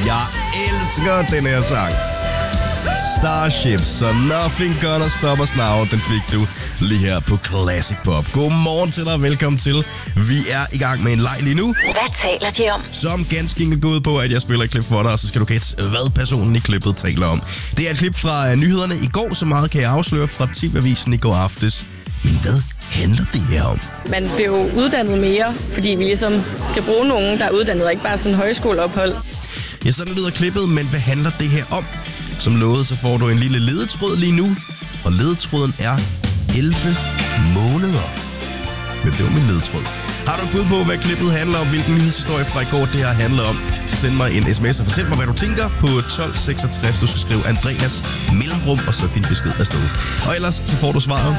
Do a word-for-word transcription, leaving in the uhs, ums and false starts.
Jeg elsker den her sang. Starship, so nothing gonna stop us now. Den fik du lige her på Classic Pop. Godmorgen til dig og velkommen til. Vi er i gang med en leg lige nu. Hvad taler de om? Som ganske enkelt går ud på, at jeg spiller et klip for dig, og så skal du gætte, hvad personen i klippet taler om. Det er et klip fra nyhederne i går, så meget kan jeg afsløre fra T V-avisen i går aftes. Men hvad handler det her om? Man bliver jo uddannet mere, fordi vi ligesom kan bruge nogen, der er uddannet, og ikke bare sådan en højskoleophold. Ja, sådan lyder klippet, men hvad handler det her om? Som lovet, så får du en lille ledetråd lige nu, og ledetråden er elleve måneder. Men det var min ledetråd. Har du et bud på, hvad klippet handler om, hvilken nyhedshistorie fra i går det her handler om, så send mig en sms og fortæl mig, hvad du tænker på tolv seksogtres. Du skal skrive Andreas mellemrum, og så din besked afsted. Og ellers så får du svaret